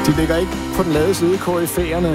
De ligger ikke på den lade side, koryfæerne.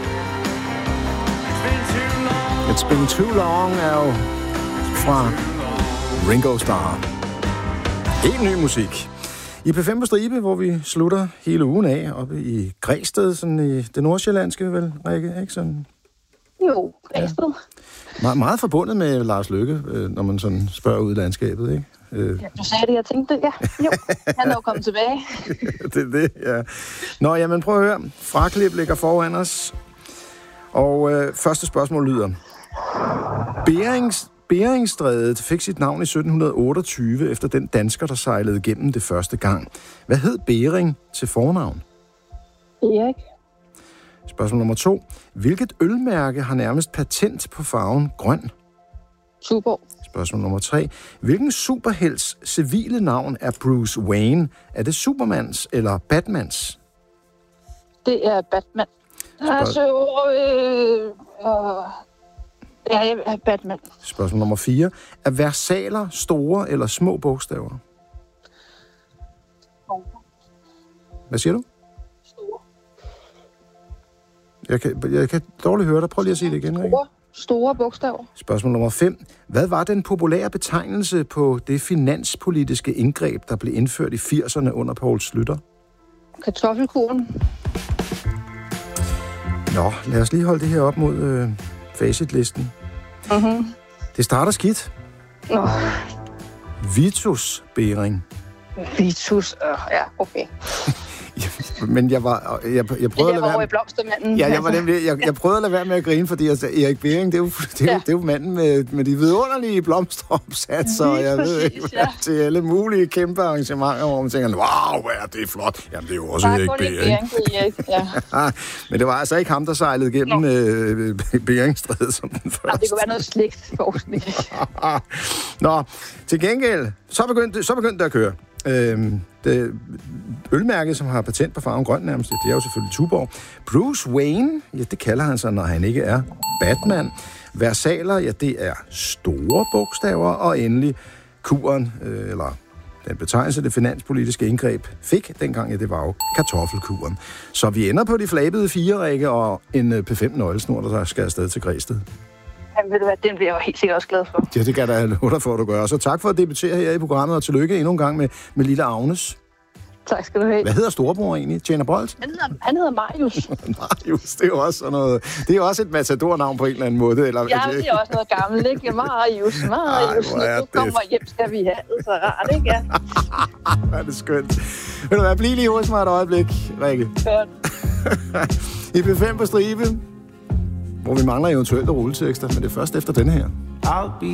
It's Been Too Long er jo fra Ringo Starr. Helt ny musik. I P5 på stribe, hvor vi slutter hele ugen af, oppe i Græsted, sådan i det nordsjællandske, vel, Rikke? Ikke sådan? Jo, Græsted. Ja. Meget forbundet med Lars Løkke, når man sådan spørger ud i landskabet, ikke? Ja, du sagde det, jeg tænkte, ja. Jo, han er jo kommet tilbage. det, ja. Nå, jamen prøv at høre. Fraklip ligger foran os. Og første spørgsmål lyder. Beringstrædet fik sit navn i 1728 efter den dansker, der sejlede gennem det første gang. Hvad hed Bering til fornavn? Erik. Spørgsmål nummer 2. Hvilket ølmærke har nærmest patent på farven grøn? Tuborg. Spørgsmål nummer 3. Hvilken superhelts civile navn er Bruce Wayne? Er det Supermans eller Batmans? Det er Batman. Jeg er Batman. Spørgsmål nummer 4. Er versaler store eller små bogstaver? Store. Hvad siger du? Store. Jeg kan dårligt høre dig. Prøv lige at sige det igen, Rikke. Store bogstaver. Spørgsmål nummer 5. Hvad var den populære betegnelse på det finanspolitiske indgreb, der blev indført i 80'erne under Poul Schlüter? Kartoffelkuren. Nå, lad os lige holde det her op mod facitlisten. Mhm. Det starter skidt. Nå. Vitus Bering. Vitus. Ja, okay. Men jeg prøvede at lade være med... i Blomstermanden. Ja, jeg prøvede at lade være med at grine, fordi Erik Bering, det er jo manden med de vidunderlige blomsteropsatser, og jeg ved ikke, til alle mulige kæmpe arrangementer, hvor man tænker, wow, hvor er det flot. Jamen, det er jo også Erik Bering. Ja. Men det var altså ikke ham, der sejlede gennem Beringstrædet som den første. Det kunne være noget slægtsforskning. Nå, til gengæld, så begyndte det at køre. Det ølmærke, som har patent på farven grøn nærmest, det er jo selvfølgelig Tuborg. Bruce Wayne, ja, det kalder han sig, når han ikke er Batman. Versaler, ja, det er store bogstaver. Og endelig kuren, eller den betegnelse, det finanspolitiske indgreb fik dengang, ja, det var jo kartoffelkuren. Så vi ender på de flabede 4, Rikke, og en P5-nøglesnor, der skal afsted til Græsted. Jamen, ved du hvad, den bliver jeg jo helt sikkert også glad for. Ja, det kan jeg love dig for, at du gør. Så tak for at debutere her i programmet, og tillykke endnu en gang med lille Agnes. Tak skal du have. Hvad hedder storebror egentlig? Tjener Bolt? Han hedder Marius. Marius, det er jo også sådan noget... Det er jo også et matadornavn på en eller anden måde. Eller, ja, det er også noget gammelt, ikke? Marius. Når du kommer hjem, skal vi have det så rart, ikke? Ja. Er det skønt. Vil du være blive lige hos mig et øjeblik, Rikke? Godt. I P5 på stribe, hvor vi mangler eventuelle rulletekster, men det er først efter denne her.